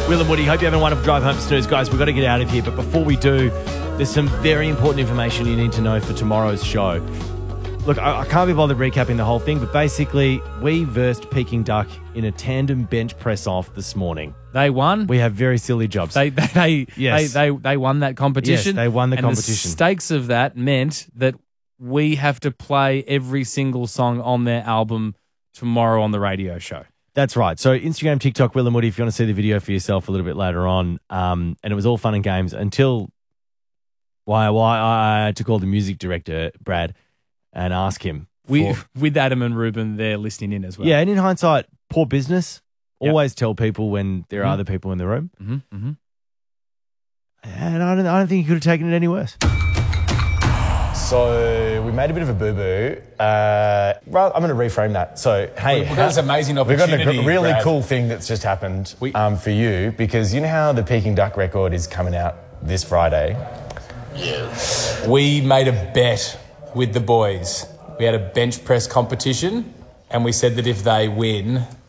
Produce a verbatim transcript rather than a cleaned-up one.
Will and Woody, hope you have a wonderful drive home from Snooze. Guys, we've got to get out of here. But before we do, there's some very important information you need to know for tomorrow's show. Look, I, I can't be bothered recapping the whole thing, but basically, we versed Peking Duck in a tandem bench press-off this morning. They won. We have very silly jobs. They they they, Yes. they, they, they won that competition. Yes, they won the and competition. The stakes of that meant that we have to play every single song on their album tomorrow on the radio show. That's right. So Instagram, TikTok, Will and Woody, if you want to see the video for yourself a little bit later on. Um, and it was all fun and games until why why I had to call the music director, Brad, and ask him. We, for- with Adam and Ruben, they're listening in as well. Yeah, and in hindsight, poor business. Yep. Always tell people when there are Mhm. other people in the room. Mm-hmm, mm-hmm. And I don't, I don't think he could have taken it any worse. So we made a bit of a boo-boo. Uh, well, I'm going to reframe that. So, hey, We've got this amazing we've got opportunity, a really Brad. cool thing that's just happened We- um, for you, because you know how the Peking Duck record is coming out this Friday? We made a bet with the boys. We had a bench press competition, and we said that if they win,